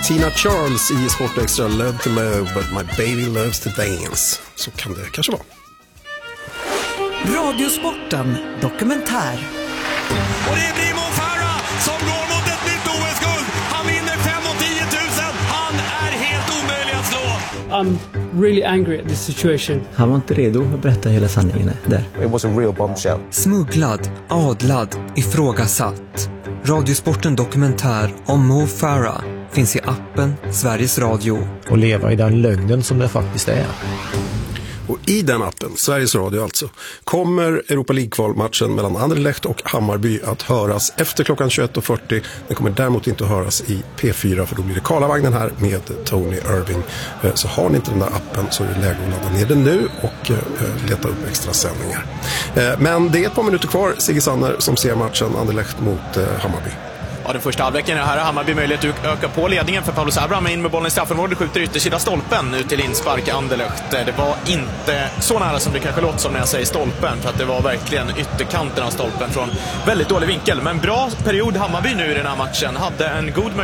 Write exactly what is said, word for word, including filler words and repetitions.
Tina Charles i Sport Extra. Love to move, but my baby loves to dance. Så kan det kanske vara. Radiosporten dokumentär. Och det blir Mo Farah som går mot ett nytt O S-guld. Han vinner fem och tio tusen. Han är helt omöjlig att slå. I'm really angry at this situation. Han var inte redo att berätta hela sanningen där. It was a real bombshell. Smugglad, adlad, ifrågasatt. Radiosporten dokumentär om Mo Farah finns i appen Sveriges Radio. Och leva i den lögnen som det faktiskt är. Och i den appen, Sveriges Radio alltså, kommer Europa League-kvalmatchen mellan Anderlecht och Hammarby att höras efter klockan tjugoett och fyrtio. Den kommer däremot inte att höras i P fyra, för då blir det Karlavagnen här med Tony Irving. Så har ni inte den där appen så är det läge att ladda ner den nu och leta upp extra sändningar. Men det är ett par minuter kvar, Sigge Sanner, som ser matchen Anderlecht mot Hammarby. Ja, den första halvleken är här. Hammarby möjlighet att öka på ledningen för Paulus Abraham in med bollen i straffområdet, skjuter yttersida stolpen ut till inspark Anderlecht. Det var inte så nära som det kanske låter som när jag säger stolpen, för att det var verkligen ytterkanten av stolpen från väldigt dålig vinkel. Men bra period Hammarby nu i den här matchen. Hade en god möjlighet